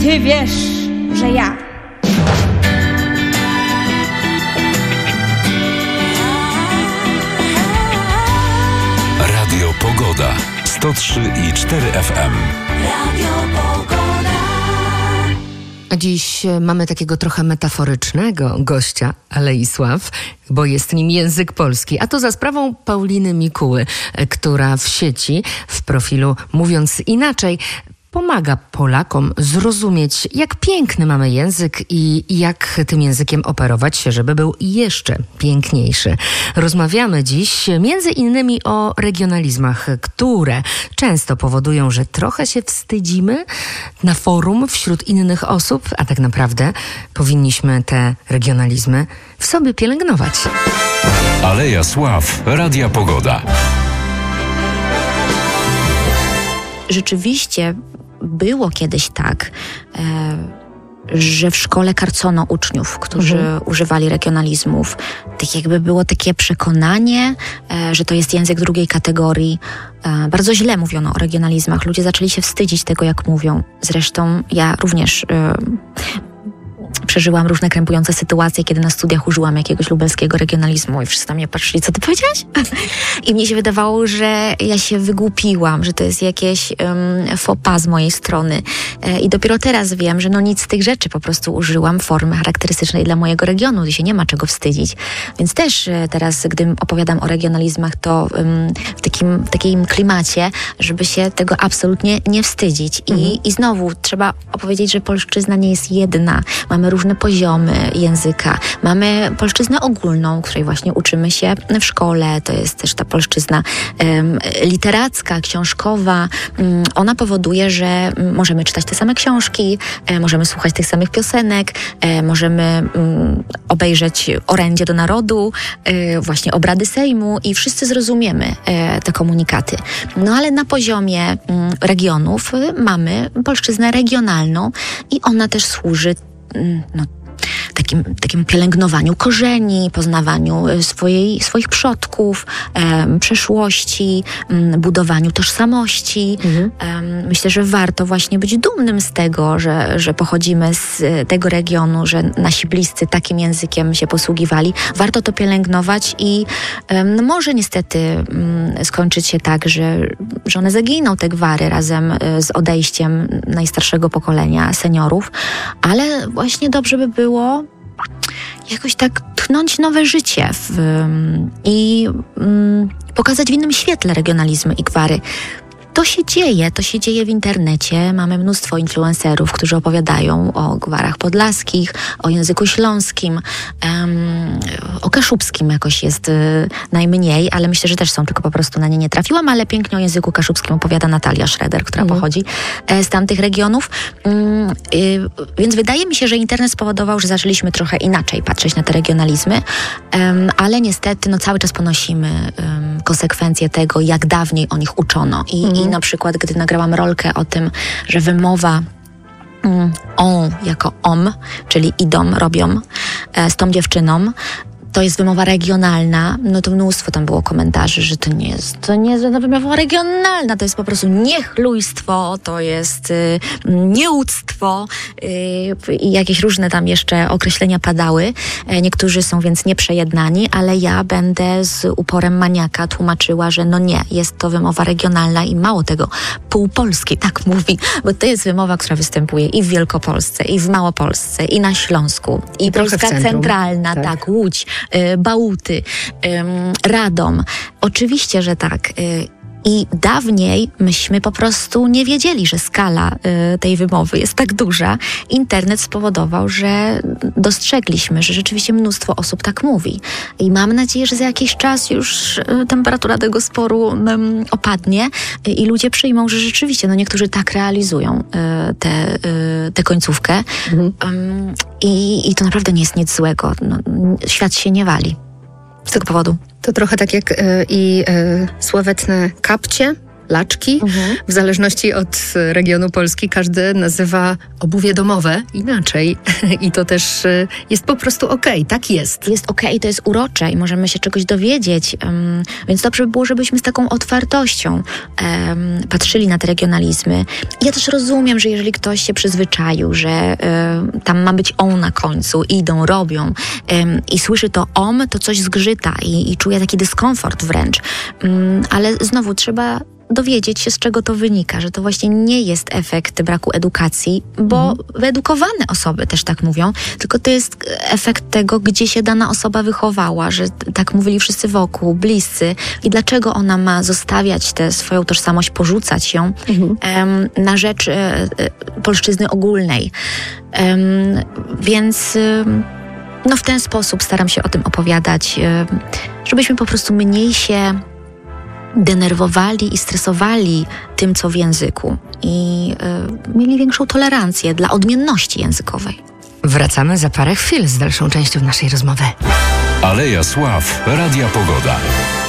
Ty wiesz, że ja. Radio Pogoda 103,4 FM. Radio Pogoda. A dziś mamy takiego trochę metaforycznego gościa Alei Sław, bo jest nim język polski. A to za sprawą Pauliny Mikuły, która w sieci, w profilu Mówiąc Inaczej, pomaga Polakom zrozumieć, jak piękny mamy język i jak tym językiem operować, żeby był jeszcze piękniejszy. Rozmawiamy dziś między innymi o regionalizmach, które często powodują, że trochę się wstydzimy na forum wśród innych osób, a tak naprawdę powinniśmy te regionalizmy w sobie pielęgnować. Aleja Sław, Radia Pogoda. Rzeczywiście było kiedyś tak, że w szkole karcono uczniów, którzy używali regionalizmów. Tak jakby było takie przekonanie, że to jest język drugiej kategorii. Bardzo źle mówiono o regionalizmach. Ludzie zaczęli się wstydzić tego, jak mówią. Zresztą ja również przeżyłam różne krępujące sytuacje, kiedy na studiach użyłam jakiegoś lubelskiego regionalizmu i wszyscy na mnie patrzyli, co ty powiedziałaś? I mnie się wydawało, że ja się wygłupiłam, że to jest jakieś faux pas z mojej strony. I dopiero teraz wiem, że nic z tych rzeczy, po prostu użyłam formy charakterystycznej dla mojego regionu i się nie ma czego wstydzić. Więc też teraz, gdy opowiadam o regionalizmach, to w takim klimacie, żeby się tego absolutnie nie wstydzić. I znowu trzeba opowiedzieć, że polszczyzna nie jest jedna. Mamy różne poziomy języka. Mamy polszczyznę ogólną, której właśnie uczymy się w szkole. To jest też ta polszczyzna literacka, książkowa. Ona powoduje, że możemy czytać te same książki, możemy słuchać tych samych piosenek, możemy obejrzeć orędzie do narodu, właśnie obrady Sejmu i wszyscy zrozumiemy te komunikaty. Ale na poziomie regionów mamy polszczyznę regionalną i ona też służy takim pielęgnowaniu korzeni, poznawaniu swoich przodków, przeszłości, budowaniu tożsamości. Myślę, że warto właśnie być dumnym z tego, że pochodzimy z tego regionu, że nasi bliscy takim językiem się posługiwali. Warto to pielęgnować i może niestety skończyć się tak, że one zaginą, te gwary, razem z odejściem najstarszego pokolenia seniorów, ale właśnie dobrze by było jakoś tak tchnąć nowe życie i pokazać w innym świetle regionalizmy i gwary. To się dzieje w internecie. Mamy mnóstwo influencerów, którzy opowiadają o gwarach podlaskich, o języku śląskim, o kaszubskim jakoś jest najmniej, ale myślę, że też są, tylko po prostu na nie nie trafiłam, ale pięknie o języku kaszubskim opowiada Natalia Schroeder, która pochodzi z tamtych regionów. Więc wydaje mi się, że internet spowodował, że zaczęliśmy trochę inaczej patrzeć na te regionalizmy, ale niestety cały czas ponosimy konsekwencje tego, jak dawniej o nich uczono. I na przykład, gdy nagrałam rolkę o tym, że wymowa on jako om, czyli idą, robią z tą dziewczyną, to jest wymowa regionalna, to mnóstwo tam było komentarzy, że to nie jest żadna wymowa regionalna, to jest po prostu niechlujstwo, to jest nieuctwo i jakieś różne tam jeszcze określenia padały. Niektórzy są więc nieprzejednani, ale ja będę z uporem maniaka tłumaczyła, że nie, jest to wymowa regionalna i mało tego, półpolski tak mówi, bo to jest wymowa, która występuje i w Wielkopolsce, i w Małopolsce, i na Śląsku, i Polska Centralna, tak, Łódź, Bałuty, Radom. Oczywiście, że tak. I dawniej myśmy po prostu nie wiedzieli, że skala tej wymowy jest tak duża. Internet spowodował, że dostrzegliśmy, że rzeczywiście mnóstwo osób tak mówi. I mam nadzieję, że za jakiś czas już temperatura tego sporu opadnie i ludzie przyjmą, że rzeczywiście niektórzy tak realizują tę końcówkę. I to naprawdę nie jest nic złego. Świat się nie wali z tego powodu. To trochę tak jak i sławetne kapcie, laczki. W zależności od regionu Polski każdy nazywa obuwie domowe inaczej. I to też jest po prostu okej, tak jest. Jest okej, to jest urocze i możemy się czegoś dowiedzieć. Więc dobrze by było, żebyśmy z taką otwartością patrzyli na te regionalizmy. Ja też rozumiem, że jeżeli ktoś się przyzwyczaił, że tam ma być on na końcu, idą, robią i słyszy to to coś zgrzyta i czuje taki dyskomfort wręcz. Ale znowu trzeba dowiedzieć się, z czego to wynika, że to właśnie nie jest efekt braku edukacji, bo wyedukowane osoby też tak mówią, tylko to jest efekt tego, gdzie się dana osoba wychowała, że tak mówili wszyscy wokół, bliscy i dlaczego ona ma zostawiać tę swoją tożsamość, porzucać ją na rzecz polszczyzny ogólnej. Więc w ten sposób staram się o tym opowiadać, żebyśmy po prostu mniej się denerwowali i stresowali tym, co w języku i mieli większą tolerancję dla odmienności językowej. Wracamy za parę chwil z dalszą częścią naszej rozmowy. Aleja Sław, Radia Pogoda.